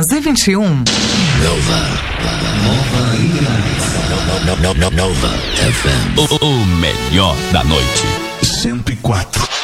11h21. Nova FM. O melhor da noite. 104.